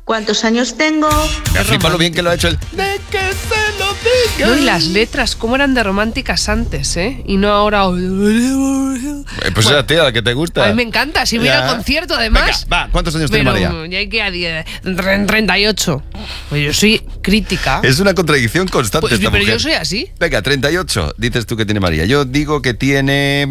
¿Cuántos años tengo? Me flipa lo bien que lo ha hecho el... De que se lo diga. No, y las letras, cómo eran de románticas antes, ¿eh? Y no ahora... Pues esa tía, la que te gusta. A mí me encanta, si hubiera concierto además. Venga, va, ¿cuántos años tiene María? Ya hay que a 38. Pues yo soy crítica. Es una contradicción constante Pues, esta pero mujer. yo soy así. Venga, 38, dices tú que tiene María. Yo digo que tiene...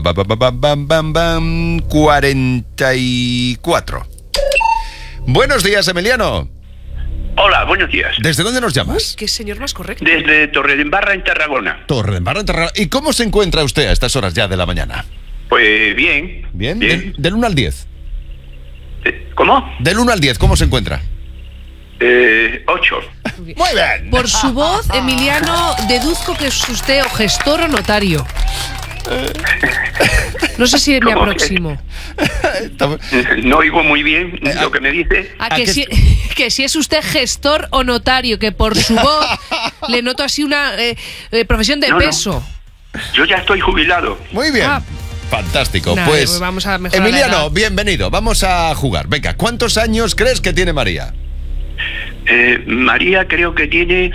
44. Buenos días, Emiliano. Hola, buenos días. ¿Desde dónde nos llamas? Qué señor más correcto. Desde Torredembarra, en Tarragona. Torredembarra, en Tarragona. ¿Y cómo se encuentra usted a estas horas ya de la mañana? Pues bien. ¿Bien? Bien. Del 1 al 10. ¿Cómo? Del 1 al 10, ¿cómo se encuentra? 8. Muy bien. Por su voz, Emiliano, deduzco que es usted o gestor o notario. No sé si me ¿Cómo aproximo. No oigo muy bien lo que me dice. Que si es usted gestor o notario, que por su voz le noto así una profesión de No. peso. Yo ya estoy jubilado. Muy bien. Ah. Fantástico. Nah, pues vamos a mejorar la Emiliano, edad. bienvenido. Vamos a jugar. Venga, ¿cuántos años crees que tiene María? María creo que tiene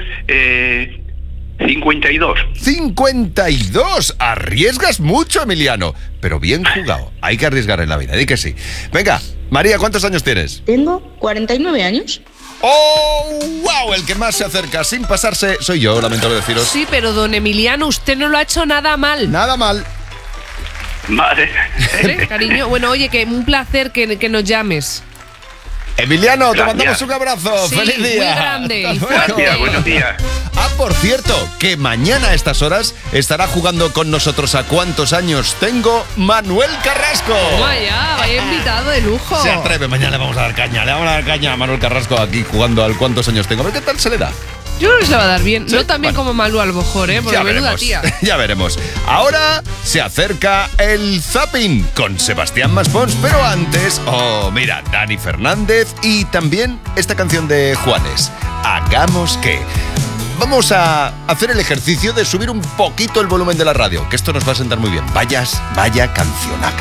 52. 52. Arriesgas mucho, Emiliano. Pero bien jugado. Hay que arriesgar en la vida. Di que sí. Venga, María, ¿cuántos años tienes? Tengo 49 años. ¡Oh, wow! El que más se acerca sin pasarse soy yo, lamento deciros. Sí, pero don Emiliano, usted no lo ha hecho nada mal. Nada mal. Madre. ¿Eh, cariño? Bueno, oye, que un placer que nos llames. Emiliano, te Gracias. mandamos un abrazo. Sí, ¡Feliz día! muy grande y Hasta fuerte. luego. Buenos días. Ah, por cierto, que mañana a estas horas estará jugando con nosotros a cuántos años tengo Manuel Carrasco. Vaya, vaya invitado de lujo. Se atreve, mañana le vamos a dar caña. Le vamos a dar caña a Manuel Carrasco aquí jugando al cuántos años tengo. A ver qué tal se le da. Yo creo que se le va a dar bien. Sí, No tan bien bueno. como Malú a lo mejor, porque Ya menuda veremos, tía. ya veremos. Ahora se acerca el Zapping con Sebastián Maspons, pero antes, mira, Dani Fernández y también esta canción de Juanes, Hagamos que. Vamos a hacer el ejercicio de subir un poquito el volumen de la radio, que esto nos va a sentar muy bien. Vaya cancionaca.